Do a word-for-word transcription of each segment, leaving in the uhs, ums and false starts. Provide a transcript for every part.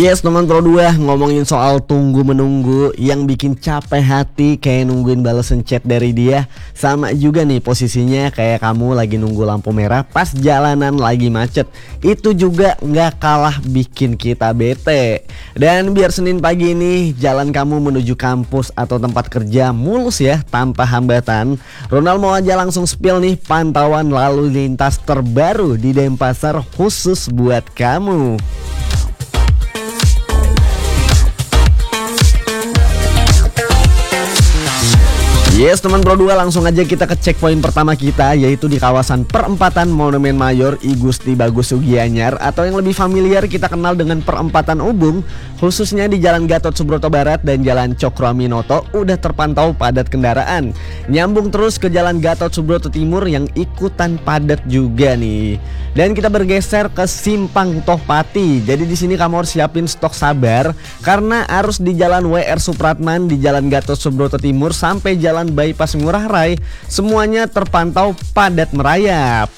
Yes teman Pro dua, ngomongin soal tunggu menunggu yang bikin capek hati kayak nungguin balasan chat dari dia. Sama juga nih posisinya kayak kamu lagi nunggu lampu merah pas jalanan lagi macet. Itu juga nggak kalah bikin kita bete. Dan biar Senin pagi ini jalan kamu menuju kampus atau tempat kerja mulus ya tanpa hambatan, Ronald mau aja langsung spill nih pantauan lalu lintas terbaru di Denpasar khusus buat kamu. Yes teman Pro dua, langsung aja kita ke checkpoint pertama kita, yaitu di kawasan perempatan Monumen Mayor I Gusti Bagus Sugianyar atau yang lebih familiar kita kenal dengan perempatan Ubung. Khususnya di Jalan Gatot Subroto Barat dan Jalan Cokroaminoto udah terpantau padat kendaraan. Nyambung terus ke Jalan Gatot Subroto Timur yang ikutan padat juga nih. Dan kita bergeser ke Simpang Tohpati. Jadi di sini kamu harus siapin stok sabar karena arus di Jalan W R Supratman, di Jalan Gatot Subroto Timur sampai Jalan Bypass Ngurah Rai semuanya terpantau padat merayap.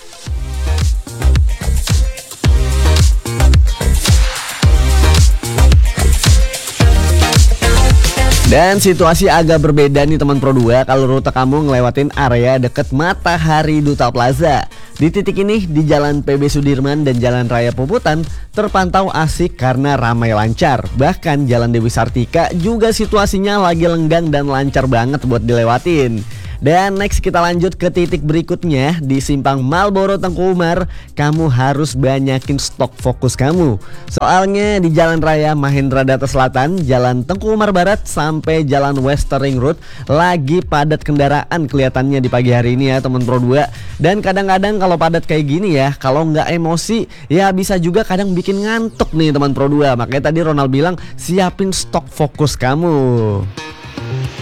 Dan situasi agak berbeda nih teman Pro dua kalau rute kamu ngelewatin area deket Matahari Duta Plaza. Di titik ini di Jalan P B Sudirman dan Jalan Raya Puputan terpantau asik karena ramai lancar. Bahkan Jalan Dewi Sartika juga situasinya lagi lenggang dan lancar banget buat dilewatin. Dan next kita lanjut ke titik berikutnya di Simpang Malboro Tengku Umar. Kamu harus banyakin stok fokus kamu. Soalnya di Jalan Raya Mahendra Data Selatan, Jalan Tengku Umar Barat sampai Jalan Western Ring Road lagi padat kendaraan kelihatannya di pagi hari ini ya teman Pro dua. Dan kadang-kadang kalau padat kayak gini ya, kalau nggak emosi ya bisa juga kadang bikin ngantuk nih teman Pro dua. Makanya tadi Ronald bilang siapin stok fokus kamu.